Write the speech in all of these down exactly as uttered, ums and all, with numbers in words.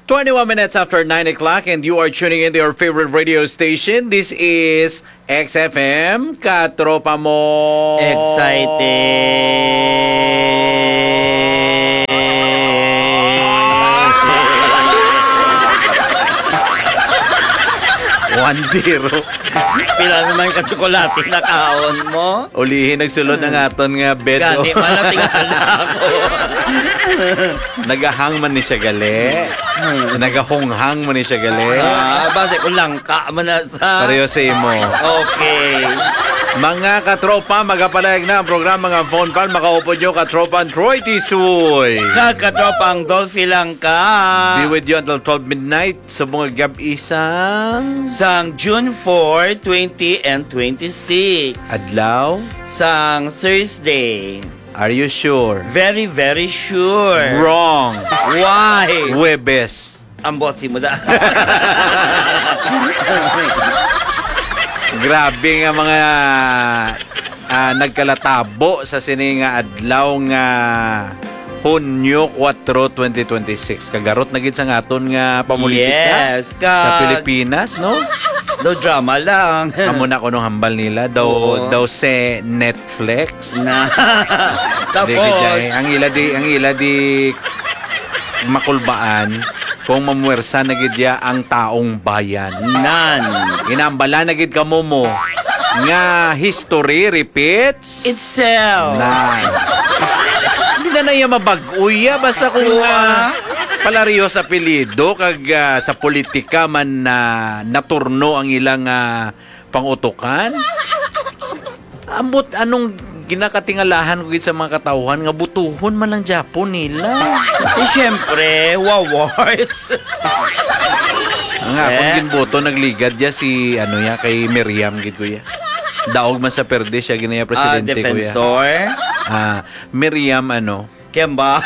twenty-one minutes after nine o'clock and you are tuning in to your favorite radio station. This is X F M, Katropa Mo. Excited. one zero. Pila naman ka tsokolate na kaon mo? Ulihin, nagsulod na nga ton nga bed. Gani, malatingala ako. Nagahang man ni siya gali. Nagahonghang man ni siya gali. Ah, base ko lang ka man na sa... Pareho sa imo. Okay. Mga katropa, magapalayag na ang programa ng phone call. Makaupo nyo katropa ang Troy Tisoy. Kakatropang Dolphy lang ka. Be with you until twelve midnight sa mga gab isang... Sang June fourth, twenty and twenty-six. Adlaw? Sang Thursday. Are you sure? Very, very sure. Wrong. Why? Webes. Ang botsi mo da. Grabe nga mga uh, nagkalatabo sa sini nga adlaw nga Hunyo four, twenty twenty-six. Kagarot na gid sa aton nga pamulitika. Yes, ka... sa Pilipinas, no? Do drama lang. Amo na ko nung hambal nila daw Oo. daw sa Netflix. Na. Di, Tapos kajay, ang ila di ang ila di makulbaan kung mamuwersa na gid ya ang taong bayan. nan. Inambala na gid kamo mo nga history repeats Itself. na. Hindi na na iya mabag-uy ya basta kung uh, palaryo sa apelyido kag uh, sa politika man na uh, naturno ang ilang uh, pangutukan. Ambot anong ginakatingalahan ko gid sa mga katawhan nga butuhon man lang Japon nila. Eh, syempre, wawards. Ang akong Eh? ginboto nagligad ya si ano ya kay Miriam gid ko ya. Daog man sa perde siya ginaya Ah, presidente ko ya. defensor. Ah, Miriam ano? Kemba.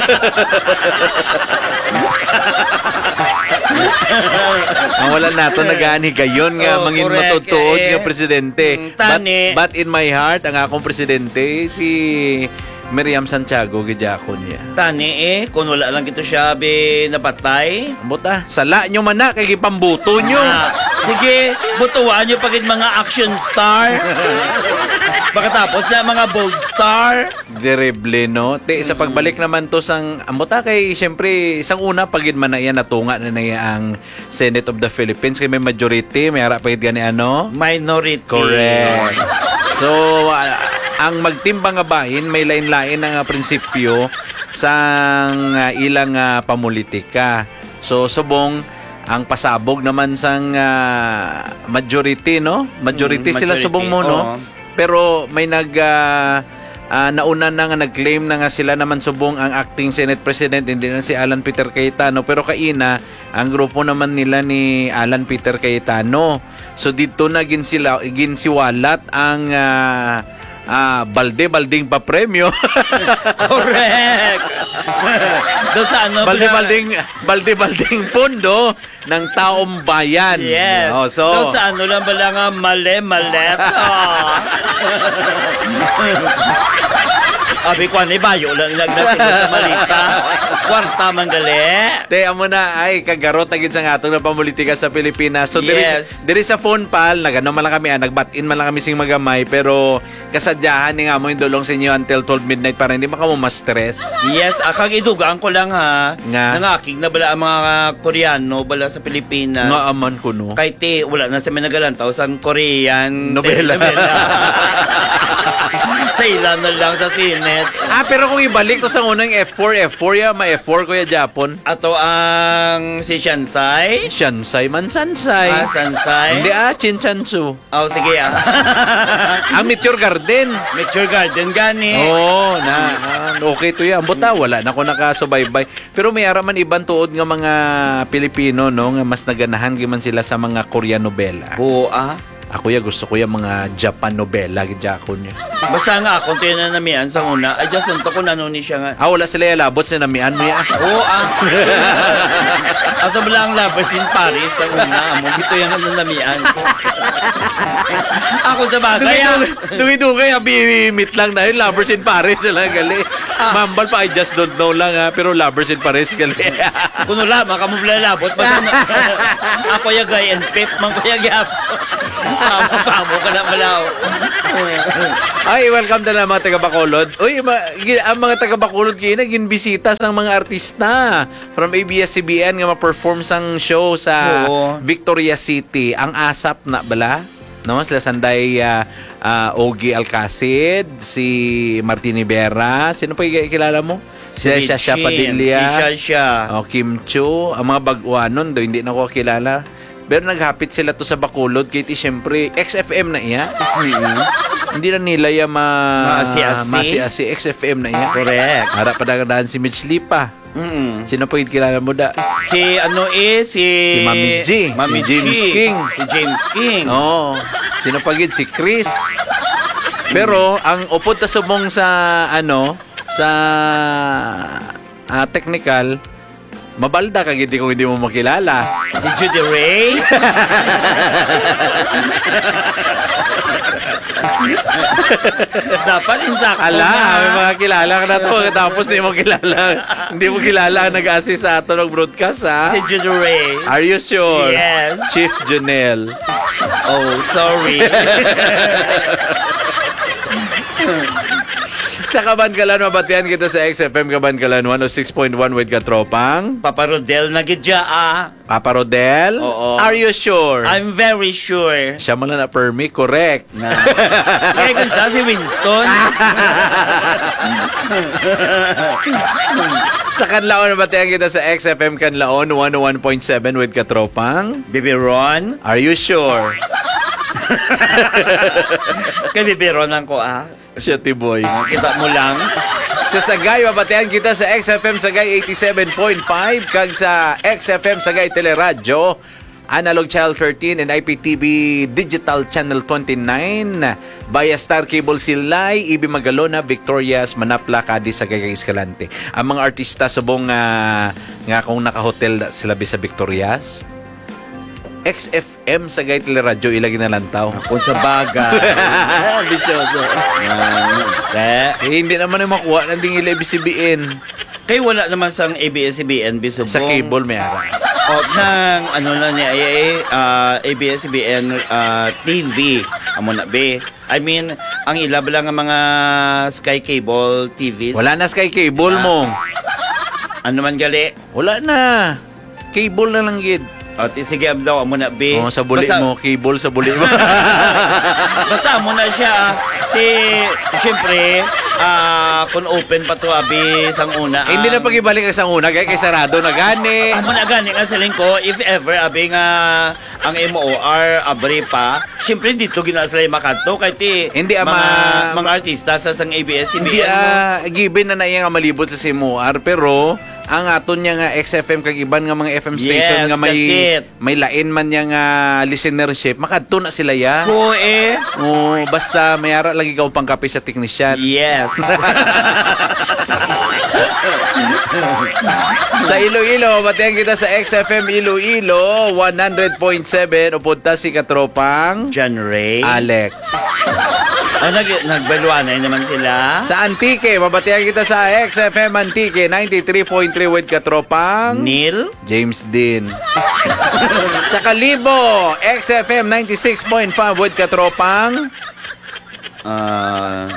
Ang wala nato nagani gayon nga Oh, mangin correct, matutuod eh. nga presidente. Mm, But, tani. but in my heart ang akong presidente si Miriam Santiago gidyakon niya. Tani eh, kung wala lang ito siya, be, napatay. Buta, sala nyo man na kay gipambuto nyo. Ah, sige, butuan nyo pagit mga action star. Pagkatapos na mga bold star. Terrible, no? Te, sa pagbalik naman to sang amuta kay siyempre isang una pagid man na iyan natunga na niya ang Senate of the Philippines kay may majority, may harap pagid gani ano? Minority. Correct. So, uh, ang magtimbang nga bahin may lain-lain ang uh, prinsipyo sang uh, ilang uh, pamulitika. So, subong ang pasabog naman sang uh, majority, no? Majority, Mm, sila majority, subong mo, no? oo. Pero may nag uh, uh, nauna na nga nag-claim na nga sila naman subong ang acting Senate President, hindi na si Alan Peter Cayetano, pero kaina ang grupo naman nila ni Alan Peter Cayetano. So dito na gin sila ginsiwalat ang uh, uh, balde-balding pa premyo. Correct. Doon sa ano? balde-balding balde-balding pondo ng taong bayan. Yes. Oh, so Doon sa ano lang bala nga mali-malet. Abi ko ani bayo lang nagdating sa malita. Kwarta manggali. Te, amo na ay kagarot na gid sa atong na pamulitika sa Pilipinas. So there Yes. is there is a phone pal, nagano man lang kami, ah, nagbat-in man lang kami sing magamay, pero kasadyahan ni nga mo yung dulong sa inyo until twelve midnight para hindi maka mo ma-stress. Yes, akang idugaan ko lang ha. Nga. Nangaking na bala ang mga Koreano bala sa Pilipinas. Nga aman ko no. Kay te, wala na sa minagalantaw sa Korean Nobela. Sa ilan na lang sa sinet. Ah, pero kung ibalik to sa unang F four, F four ya, ma F four ko ya Japon. Ato ang si Shansai. Shansai man Sansai. Ah, Sansai. Hindi ah, Chinchansu. Oh, sige ah. Ang Meteor Garden. Mature Garden gani. Oo, na, na okay to yan. Buta, wala na ko nakasubaybay. Pero may araman ibang tuod nga mga Pilipino, no, nga mas naganahan giman sila sa mga Korean novela. Oo ah. Ako ya gusto ko ya mga Japan novela, gidjakon niya. Basta nga ako tayo na namian sa una. Ay, just unto ko nano ni siya nga. Ah, wala sila ya labot sa namian mo ya. Oo ah. Ato bala ang Lovers in Paris sa una. Amo, ito yung nanamian ko. Ako sa bagay ah. Dumi-dumi, abi meet lang na yun, Lovers in Paris, sila gali. Mambal pa, I just don't know lang ha. Pero lovers in Paris gali. Kuno lamang kamo lalabot basta na. Ako ya gay and pip man ko ya gyap. Pamo pamo ka na malaw. Ay, welcome na lang mga taga-Bacolod. Uy, ma- gi- ang mga taga-Bacolod kina ginbisita sang mga artista from A B S C B N nga ma-perform sang show sa Oo. Victoria City. Ang ASAP na bala, no? Sila Sanday uh, uh, Ogie Alcacid, si Martin Ibera. Sino pa kilala mo? Si Shasha Chin, Padilla. Si Shasha. Oh, Kim Cho. Ang mga baguanon do hindi na ko kilala. Pero naghapit sila to sa Bacolod kaya siyempre X F M na iya. Hindi na nila ya ma Maasi-asi. Maasi-asi. X F M na iya. Correct. Harap pa dagadaan si Mitch Lipa. Mm. Sino pa yung kilala mo da? Si ano eh, si... Si Mami G. Mami Si James G. King. Si James King. Oo. Sino pa gid? Si Chris. Pero ang upod ta subong sa ano, sa ah, technical, mabalda ka gid kung hindi mo makilala. Si Judy Ray. Dapat insakto Ala, na. may mga kilala ka na to. Tapos hindi mo kilala. Hindi mo kilala ang nag-assist sa ato ng broadcast, ha? Si Judy Ray. Are you sure? Yes. Chief Janelle. Oh, sorry. Sa Kabankalan, mabatian kita sa X F M Kabankalan one oh six point one with Katropang. Papa Rodel na gidya ah. Papa Rodel? Oo. Are you sure? I'm very sure. Siya mo lang na permi, correct. Na. Kaya kung sa si Winston. Sa Kanlaon, mabatian kita sa X F M Kanlaon one oh one point seven with Katropang. Bibi Ron. Are you sure? Kay Bibi Ron lang ko ah. Siya, Tiboy. Kita mo lang. Sa Sagay, mabatian kita sa X F M Sagay eighty-seven point five kag sa X F M Sagay Teleradyo, Analog Channel thirteen and I P T V Digital Channel twenty-nine via Star Cable Silay, Ibi Magalona, Victorias, Manapla, Cadiz, Sagay kag Escalante. Ang mga artista subong nga nga kung naka-hotel na sila sa Victorias, X F M Sagay Teleradyo ilagi na lantaw. Kung sa baga. Bisyoso. Eh, Eh, hindi naman yung makuha ng dingil A B C B N. kay wala naman sang A B S C B N bisubong. Sa cable may ara. O, ng ano na ni I A uh, A B S C B N uh, T V. Amo na be. I mean, ang ilab lang ang mga Sky Cable T Vs. Wala na Sky Cable Ah. mo. Ano man gali? Wala na. Cable na lang gid. O, ti- sige daw, amo na be. Oh, sa buli Basta- mo, cable sa buli mo. Basta mo na siya. Ti, siyempre, ah, kung open pa to abi sang una. Eh, hindi na pag-ibalik sa una, kaya kay sarado na gani. Amo na gani nga saling ko, if ever abi nga ang M O R abri pa, siyempre dito gina sila makanto kay ti Hindi, mga, ama- mga artista sa sang A B S C Hindi B N mo. ah, given na na iya nga malibot sa C M O R, pero ang aton niya nga X F M kag iban nga mga F M station Yes, nga may that's it. may lain man niya nga listenership, makadto na sila ya. Ko eh. Oh, basta mayara lagi ka pangkape sa technician. Yes. Sa Iloilo, batihan kita sa X F M Iloilo one hundred point seven, upunta si Katropang John Ray. Alex. Oh, nag nagbaluanay naman sila. Sa Antique, mabatihan kita sa X F M Antique ninety-three point three with Katropang Neil. James Dean. Sa Kalibo, X F M ninety-six point five with Katropang Uh,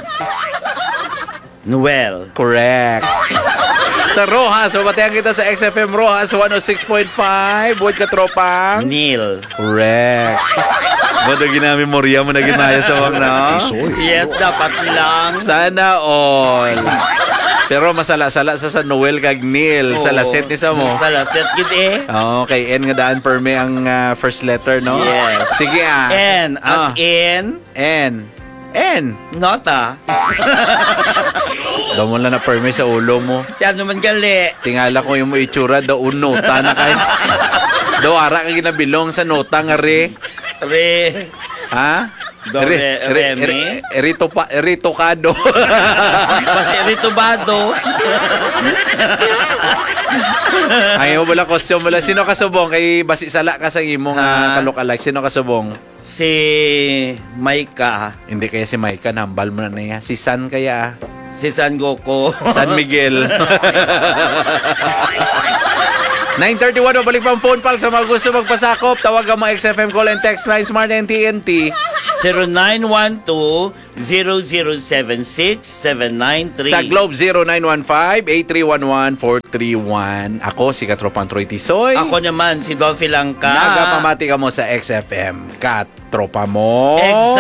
Noel. correct. Sa Rojas, mabatihan kita sa X F M Rojas one oh six point five with Katropang Neil. correct. Bado ginamemorya mo na ginaya sa wag na. Yes, dapat lang. Sana all. Pero masala-sala sa San Noel kag Neil sa laset ni sa mo. Sa laset gid eh. Okay, N nga daan per me ang ah, first letter, no? Yes. Sige ah. N as Ah, in N. N. nota. Daw mo lang na per me sa ulo mo. Yan naman gali. Tingala ko yung mo itsura, daw unota na kay. Daw ara ka ginabilong sa nota nga re. Re. Ha? Do, re- remi? Rito pa, rito kado. Pati ritubado. Ayaw mo lang costume mo lang. Sino kasubong? Kay basi sala ka sa imong Ha? uh, kalok-alike. Sino kasubong? Si Maika. Hindi kaya si Micah, nambal mo na niya. Si San kaya. Si San Goku. San Miguel. nine thirty-one, mabalik pang phone pal sa mga gusto magpasakop. Tawag ang mga X F M call and text line Smart and T N T. zero nine one two, zero zero seven six, seven nine three. Sa Globe, zero nine one five, eight three one one, four three one. Ako, si Katropang Troy Tisoy. Ako naman, si Dolphy Langka. Nagapamati ka mo sa X F M. Katropa mo. Exact.